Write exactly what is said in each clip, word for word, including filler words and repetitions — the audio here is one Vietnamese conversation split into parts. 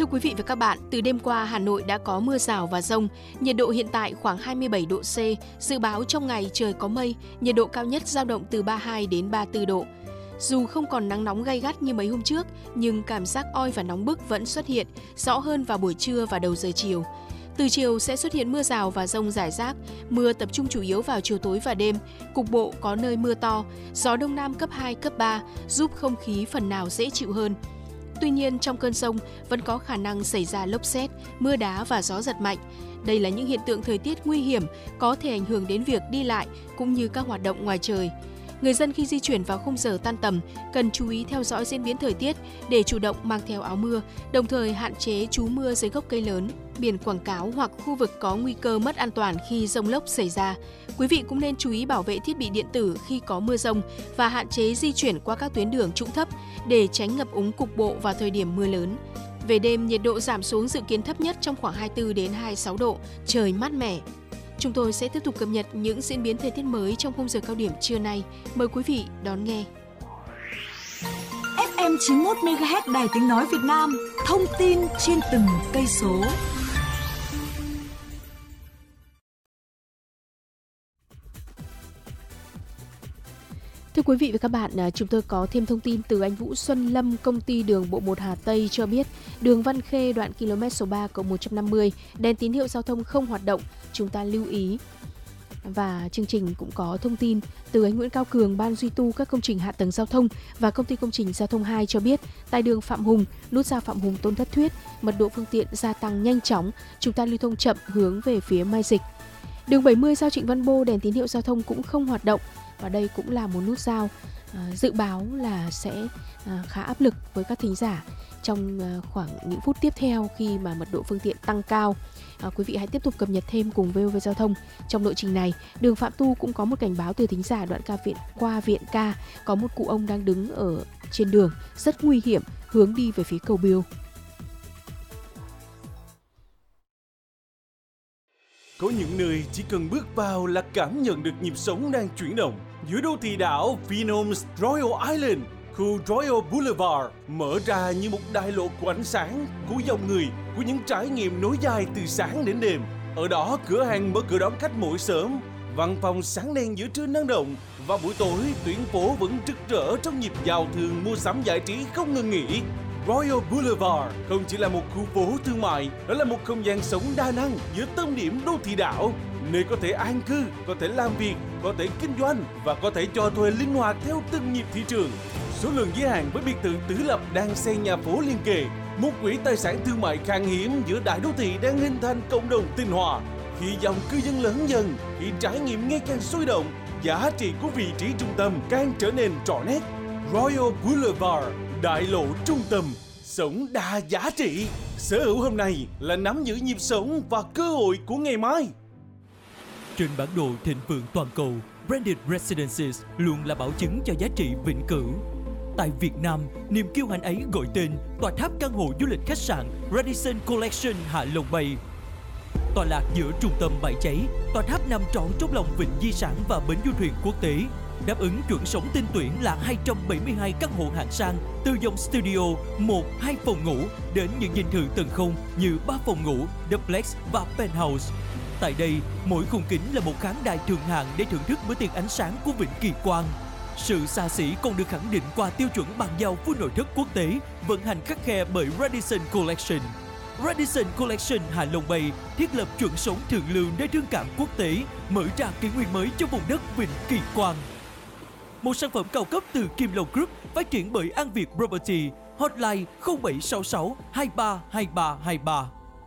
quý vị và các bạn, từ đêm qua Hà Nội đã có mưa rào và dông, nhiệt độ hiện tại khoảng hai mươi bảy độ C, dự báo trong ngày trời có mây, nhiệt độ cao nhất dao động từ ba mươi hai đến ba mươi tư độ. Dù không còn nắng nóng gay gắt như mấy hôm trước, nhưng cảm giác oi và nóng bức vẫn xuất hiện, rõ hơn vào buổi trưa và đầu giờ chiều. Từ chiều sẽ xuất hiện mưa rào và dông rải rác, mưa tập trung chủ yếu vào chiều tối và đêm, cục bộ có nơi mưa to, gió đông nam cấp hai, cấp ba, giúp không khí phần nào dễ chịu hơn. Tuy nhiên, trong cơn dông vẫn có khả năng xảy ra lốc sét, mưa đá và gió giật mạnh. Đây là những hiện tượng thời tiết nguy hiểm, có thể ảnh hưởng đến việc đi lại cũng như các hoạt động ngoài trời. Người dân khi di chuyển vào khung giờ tan tầm cần chú ý theo dõi diễn biến thời tiết để chủ động mang theo áo mưa, đồng thời hạn chế trú mưa dưới gốc cây lớn, biển quảng cáo hoặc khu vực có nguy cơ mất an toàn khi dông lốc xảy ra. Quý vị cũng nên chú ý bảo vệ thiết bị điện tử khi có mưa dông và hạn chế di chuyển qua các tuyến đường trũng thấp để tránh ngập úng cục bộ vào thời điểm mưa lớn. Về đêm, nhiệt độ giảm xuống dự kiến thấp nhất trong khoảng hai mươi tư đến hai mươi sáu độ, trời mát mẻ. Chúng tôi sẽ tiếp tục cập nhật những diễn biến thời tiết mới trong khung giờ cao điểm trưa nay. Mời quý vị đón nghe. ép em chín mươi mốt mê ga héc Đài Tiếng Nói Việt Nam, thông tin trên từng cây số. Thưa quý vị và các bạn, chúng tôi có thêm thông tin từ anh Vũ Xuân Lâm, công ty đường bộ một Hà Tây cho biết đường Văn Khê đoạn km số ba cộng một trăm năm mươi, đèn tín hiệu giao thông không hoạt động, chúng ta lưu ý. Và chương trình cũng có thông tin từ anh Nguyễn Cao Cường, ban duy tu các công trình hạ tầng giao thông và công ty công trình giao thông hai cho biết tại đường Phạm Hùng, nút giao Phạm Hùng Tôn Thất Thuyết, mật độ phương tiện gia tăng nhanh chóng, chúng ta lưu thông chậm hướng về phía Mai Dịch. Đường bảy mươi giao Trịnh Văn Bô, đèn tín hiệu giao thông cũng không hoạt động. Và đây cũng là một nút giao à, dự báo là sẽ à, khá áp lực với các thính giả trong à, khoảng những phút tiếp theo khi mà mật độ phương tiện tăng cao. À, quý vị hãy tiếp tục cập nhật thêm cùng vê o vê Giao thông. Trong lộ trình này, đường Phạm Tu cũng có một cảnh báo từ thính giả đoạn ca viện qua Viện Ca, có một cụ ông đang đứng ở trên đường rất nguy hiểm hướng đi về phía cầu Biêu. Có những nơi chỉ cần bước vào là cảm nhận được nhịp sống đang chuyển động. Giữa đô thị đảo Phnom Royal Island, khu Royal Boulevard mở ra như một đại lộ của ánh sáng, của dòng người, của những trải nghiệm nối dài từ sáng đến đêm. Ở đó, cửa hàng mở cửa đón khách mỗi sớm, văn phòng sáng đèn giữa trưa năng động và buổi tối tuyến phố vẫn rực rỡ trong nhịp giao thương mua sắm giải trí không ngừng nghỉ. Royal Boulevard không chỉ là một khu phố thương mại, đó là một không gian sống đa năng giữa tâm điểm đô thị đảo, nơi có thể an cư, có thể làm việc, có thể kinh doanh và có thể cho thuê linh hoạt theo từng nhịp thị trường. Số lượng giới hạn với biệt thự tứ lập đang xây nhà phố liên kề, một quỹ tài sản thương mại khan hiếm giữa đại đô thị đang hình thành cộng đồng tinh hòa. Khi dòng cư dân lớn dần, khi trải nghiệm ngày càng sôi động, giá trị của vị trí trung tâm càng trở nên rõ nét. Royal Boulevard, đại lộ trung tâm, sống đa giá trị. Sở hữu hôm nay là nắm giữ nhịp sống và cơ hội của ngày mai. Trên bản đồ thịnh vượng toàn cầu, Branded Residences luôn là bảo chứng cho giá trị vĩnh cửu. Tại Việt Nam, niềm kiêu hãnh ấy gọi tên tòa tháp căn hộ du lịch khách sạn Radisson Collection Hạ Long Bay. Tọa lạc giữa trung tâm Bãi Cháy, tòa tháp nằm trọn trong lòng vịnh di sản và bến du thuyền quốc tế, đáp ứng chuẩn sống tinh tuyển là hai trăm bảy mươi hai căn hộ hạng sang từ dòng studio một, hai phòng ngủ đến những dinh thự tầng không như ba phòng ngủ, duplex và penthouse. Tại đây, mỗi khung kính là một khán đài thượng hạng để thưởng thức bữa tiệc ánh sáng của vịnh Kỳ Quan. Sự xa xỉ còn được khẳng định qua tiêu chuẩn bàn giao full nội thất quốc tế, vận hành khắt khe bởi Radisson Collection. Radisson Collection Hạ Long Bay thiết lập chuẩn sống thượng lưu nơi thương cảm quốc tế, mở ra kỷ nguyên mới cho vùng đất vịnh Kỳ Quan. Một sản phẩm cao cấp từ Kim Long Group phát triển bởi An Việt Property. Hotline không bảy sáu sáu hai ba hai ba hai ba.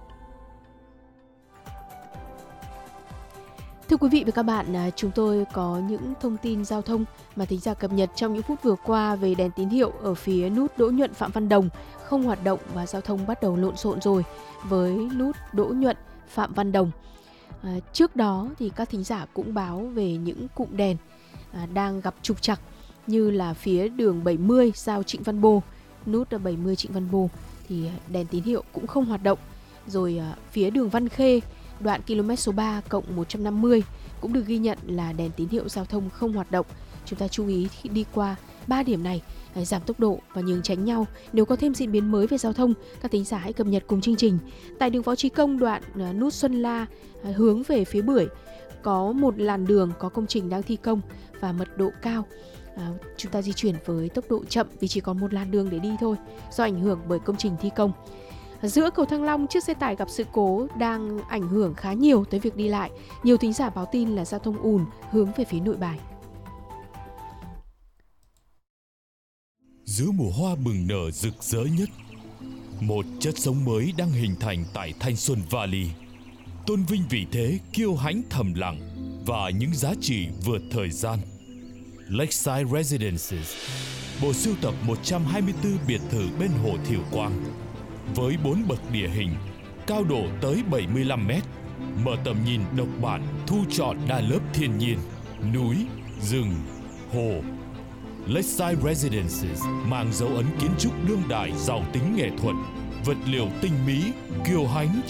Thưa quý vị và các bạn, chúng tôi có những thông tin giao thông mà thính giả cập nhật trong những phút vừa qua về đèn tín hiệu ở phía nút Đỗ Nhuận Phạm Văn Đồng không hoạt động và giao thông bắt đầu lộn xộn rồi với nút Đỗ Nhuận Phạm Văn Đồng. À, trước đó thì các thính giả cũng báo về những cụm đèn à, đang gặp trục trặc như là phía đường bảy mươi giao Trịnh Văn Bô, nút bảy mươi Trịnh Văn Bô thì đèn tín hiệu cũng không hoạt động. Rồi à, phía đường Văn Khê đoạn km số ba cộng một trăm năm mươi cũng được ghi nhận là đèn tín hiệu giao thông không hoạt động. Chúng ta chú ý khi đi qua ba điểm này, giảm tốc độ và nhường tránh nhau. Nếu có thêm diễn biến mới về giao thông, các thính giả hãy cập nhật cùng chương trình. Tại đường Võ Trí Công, đoạn nút Xuân La hướng về phía Bưởi, có một làn đường có công trình đang thi công và mật độ cao. À, chúng ta di chuyển với tốc độ chậm vì chỉ còn một làn đường để đi thôi, do ảnh hưởng bởi công trình thi công. Giữa cầu Thăng Long, chiếc xe tải gặp sự cố đang ảnh hưởng khá nhiều tới việc đi lại. Nhiều thính giả báo tin là giao thông ùn hướng về phía Nội Bài. Giữa mùa hoa bừng nở rực rỡ nhất, một chất sống mới đang hình thành tại Thanh Xuân Valley. Tôn vinh vị thế kiêu hãnh thầm lặng và những giá trị vượt thời gian. Lakeside Residences, bộ sưu tập một trăm hai mươi tư biệt thự bên hồ Thiều Quang, với bốn bậc địa hình, cao độ tới bảy mươi lăm mét, mở tầm nhìn độc bản, thu trọn đa lớp thiên nhiên, núi, rừng, hồ. Lakeside Residences mang dấu ấn kiến trúc đương đại giàu tính nghệ thuật, vật liệu tinh mỹ, kiêu hãnh.